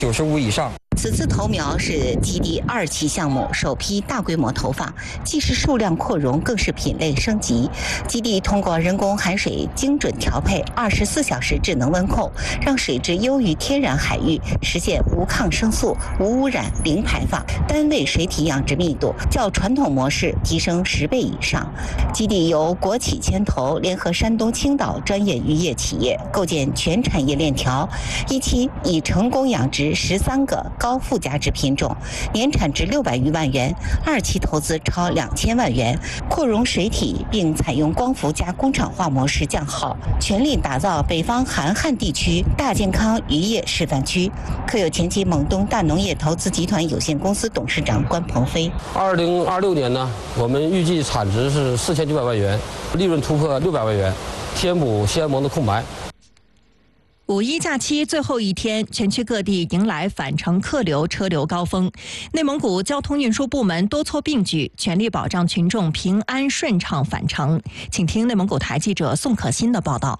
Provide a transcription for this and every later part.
95以上。 此次投苗是基地2期项目首批大规模投放，既是数量扩容，更是品类升级。基地通过人工含水精准调配、24小时智能温控，让水质优于天然海域，实现无抗生素、无污染、零排放，单位水体养殖密度较传统模式提升10倍以上。基地由国企牵头，联合山东青岛专业渔业企业，构建全产业链条。1期已成功养殖13个高附加值品种，年产值600余万元；2期投资超2000万元，扩容水体，并采用光伏加工厂化模式降耗，全力打造北方韩汉地区大健康渔业示范区。客有前期蒙东大农业投资集团有限公司董事长关鹏飞 ：2026年呢，我们预计产值是4900万元，利润突破600万元，填补西安盟的空白。 5一假期最后一天，全区各地迎来返程客流车流高峰。内蒙古交通运输部门多措并举，全力保障群众平安顺畅返程。请听内蒙古台记者宋可欣的报道。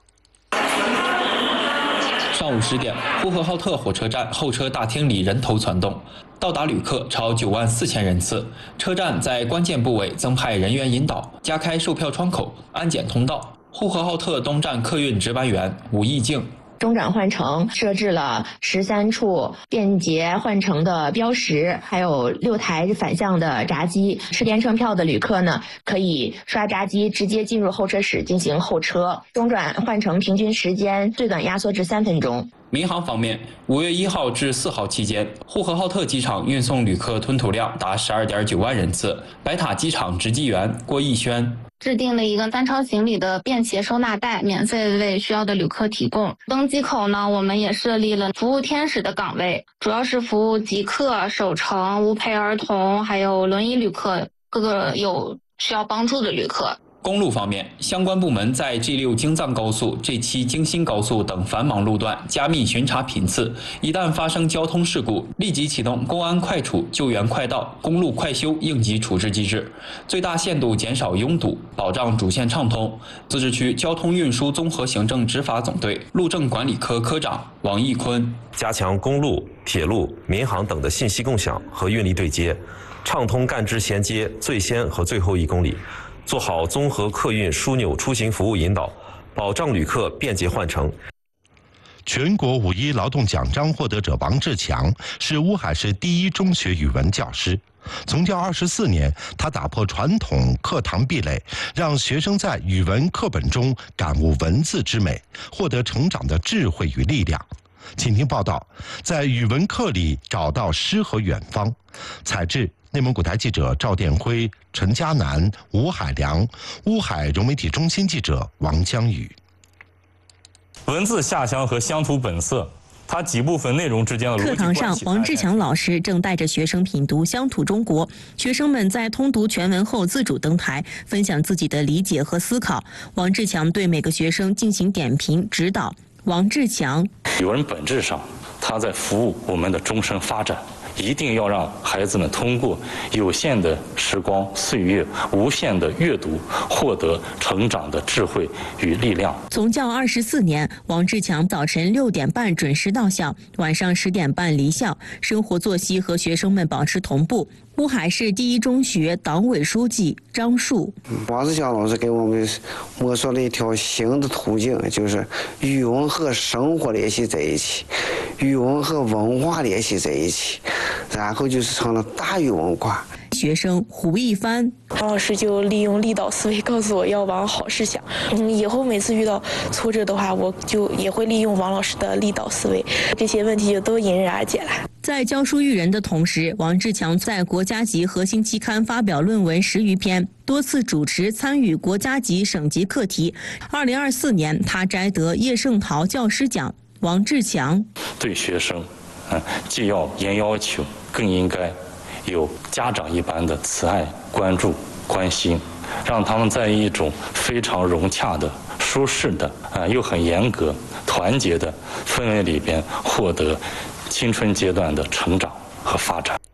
上午10点，呼和浩特火车站候车大厅里人头攒动，到达旅客超94000人次。车站在关键部位增派人员引导，加开售票窗口、安检通道。呼和浩特东站客运值班员武义静。 中转换乘设置了13处便捷换乘的标识，还有6台反向的闸机。持联程票的旅客呢，可以刷闸机直接进入候车室进行候车。中转换乘平均时间最短压缩至3分钟。 民航方面，5月1号至4号期间，呼和浩特机场运送旅客吞吐量达12.9万人次。白塔机场值机员郭义轩。 制定了一个3超行李的便携收纳袋，免费为需要的旅客提供。登机口呢，我们也设立了服务天使的岗位，主要是服务极客、首程、无陪儿童，还有轮椅旅客，各个有需要帮助的旅客。 公路方面，相关部门在 G6 京藏高速、G7 京新高速等繁忙路段加密巡查频次，一旦发生交通事故，立即启动公安快处救援快到、公路快修应急处置机制，最大限度减少拥堵，保障主线畅通。自治区交通运输综合行政执法总队路政管理科科长王义坤： 加强公路、铁路、民航等的信息共享和运力对接，畅通干支衔接最先和最后1公里。做好综合客运枢纽出行服务引导，保障旅客便捷换乘。 全国5一劳动奖章获得者王志强是乌海市第1中学语文教师。从教24年，他打破传统课堂壁垒，让学生在语文课本中感悟文字之美，获得成长的智慧与力量。请听报道，在语文课里找到诗和远方。采制内蒙古台记者赵殿辉、陈嘉南、吴海良，乌海融媒体中心记者王江宇。 文字下乡和乡土本色，它几部分内容之间的逻辑关系。 课堂上，王志强老师正带着学生品读《乡土中国》，学生们在通读全文后自主登台，分享自己的理解和思考。王志强对每个学生进行点评指导。王志强： 语文本质上，它在服务我们的终身发展。一定要让孩子们通过有限的时光岁月、无限的阅读，获得成长的智慧与力量。 从教24年，王志强早晨6点半准时到校，晚上10点半离校，生活作息和学生们保持同步。乌海市第1中学党委书记张树： 王志强老师给我们摸索了一条新的途径，就是语文和生活联系在一起，语文和文化联系在一起，然后就是成了大语文化。 学生胡一帆： 王老师就利用力导思维告诉我要往好事想，以后每次遇到挫折的话，我就也会利用王老师的力导思维，这些问题就都迎刃而解了。 在教书育人的同时，王志强在国家级核心期刊发表论文10余篇，多次主持参与国家级、省级课题。2024年，他摘得叶圣陶教师奖。王志强： 对学生，既要严要求，更应该有家长一般的慈爱、关注、关心，让他们在一种非常融洽的、舒适的、又很严格、团结的氛围里边获得青春阶段的成长和发展。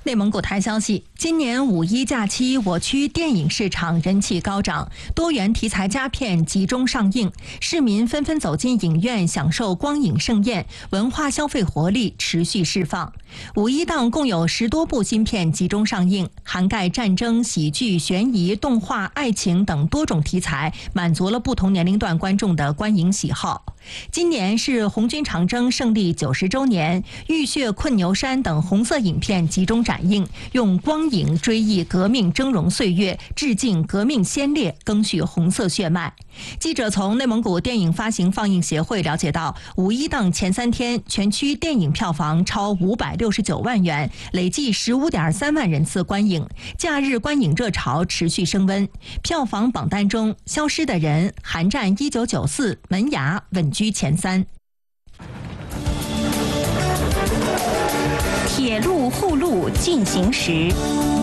内蒙古台消息，今年五一假期，我区电影市场人气高涨，多元题材佳片集中上映，市民纷纷走进影院享受光影盛宴，文化消费活力持续释放。五一档共有10多部新片集中上映，涵盖战争、喜剧、悬疑、动画、爱情等多种题材，满足了不同年龄段观众的观影喜好。今年是红军长征胜利90周年，浴血困牛山等红色影片集中展映，用光影追忆革命峥嵘岁月，致敬革命先烈，赓续红色血脉。记者从内蒙古电影发行放映协会了解到，五一档前3天，全区电影票房超569万元，累计15.3万人次观影，假日观影热潮持续升温。票房榜单中，《消失的人》、《寒战1994》、《门牙》稳居前3。 铁路护路进行时。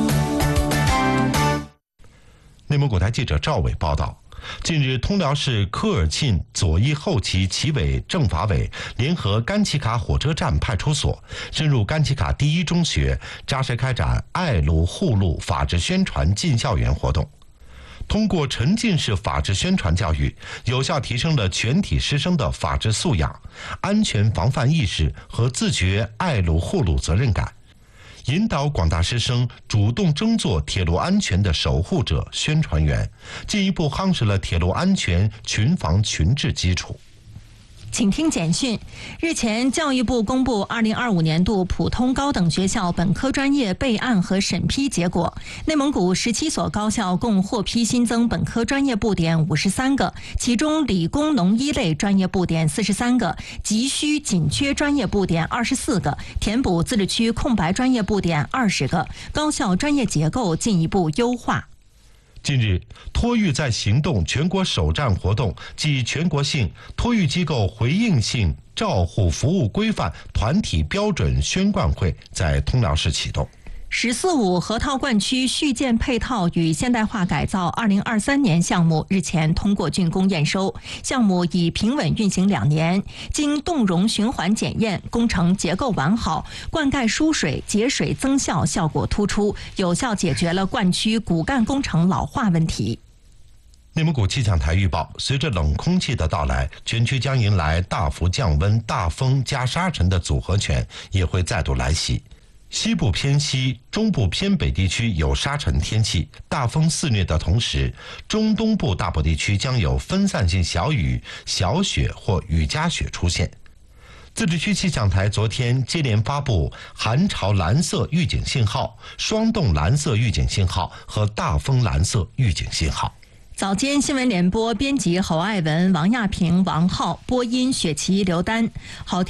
内蒙古台记者赵伟报道，近日，通辽市科尔沁左翼后旗旗委政法委联合甘旗卡火车站派出所，深入甘旗卡第一中学，扎实开展爱路护路法治宣传进校园活动。通过沉浸式法治宣传教育，有效提升了全体师生的法治素养、安全防范意识和自觉爱路护路责任感，引导广大师生主动争做铁路安全的守护者、宣传员，进一步夯实了铁路安全群防群治基础。 请听简讯。日前，教育部公布2025年度普通高等学校本科专业备案和审批结果。内蒙古17所高校共获批新增本科专业部点53个，其中理工农医类专业部点43个，急需紧缺专业部点24个，填补自治区空白专业部点20个，高校专业结构进一步优化。 近日，托育在行动全国首站活动暨全国性托育机构回应性照护服务规范团体标准宣贯会在通辽市启动。 “14·5”河套灌区续建配套与现代化改造2023年项目日前通过竣工验收，项目已平稳运行2年，经动容循环检验，工程结构完好，灌溉输水、节水增效效果突出，有效解决了灌区骨干工程老化问题。 内蒙古气象台预报，随着冷空气的到来，全区将迎来大幅降温、大风加沙尘的组合拳也会再度来袭。西部偏西、中部偏北地区有沙尘天气，大风肆虐的同时，中东部大部地区将有分散性小雨、小雪或雨夹雪出现。自治区气象台昨天接连发布寒潮蓝色预警信号、霜冻蓝色预警信号和大风蓝色预警信号。 早间新闻联播编辑侯爱文、王亚平、王浩，播音雪琪、刘丹。好。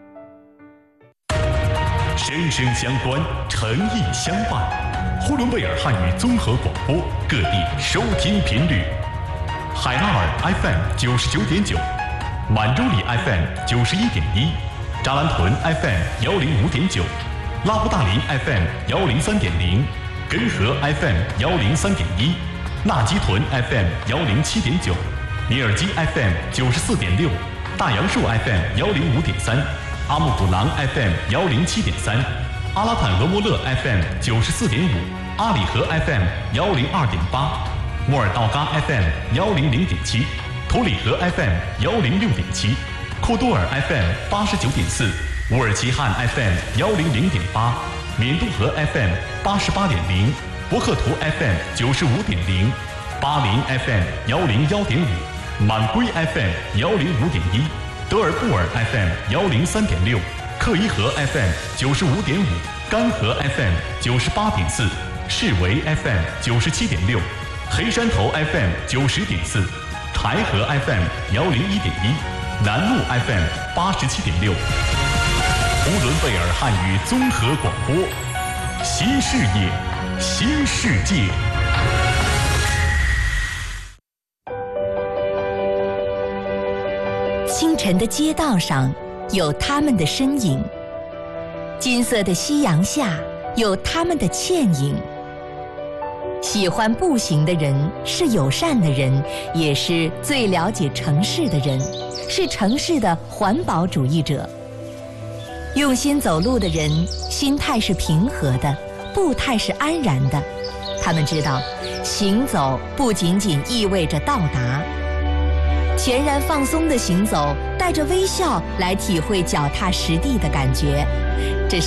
声声相关，诚意相伴。呼伦贝尔汉语综合广播，各地收听频率：海拉尔 FM 99.9，满洲里 FM 91.1，扎兰屯 FM 105.9，拉布大林 FM 103.0，根河 FM 103.1，纳基屯 FM 107.9，尼尔基 FM 94.6，大杨树 FM 105.3。阿木古朗 FM 107.3，阿拉坦俄莫勒 FM 94.5，阿里河 FM 102.8，莫尔道嘎 FM 100.7，图里河 FM 106.7，库多尔 FM 89.4，乌尔齐汉 FM 100.8，缅都河 FM 88.0，博克图 FM 95.0，巴林 FM 101.5，满归 FM 105.1。德尔布尔 FM 103.6，克伊河 FM 95.5，干河 FM 98.4，市维 FM 97.6，黑山头 FM 90.4，柴河 FM 101.1，南路 FM 87.6。呼伦贝尔汉语综合广播，新视野，新世界。 清晨的街道上有他们的身影，金色的夕阳下有他们的倩影。喜欢步行的人是友善的人，也是最了解城市的人，是城市的环保主义者。用心走路的人，心态是平和的， 步态是安然的。他们知道，行走不仅仅意味着到达。全然放松的行走，带着微笑来体会脚踏实地的感觉，这是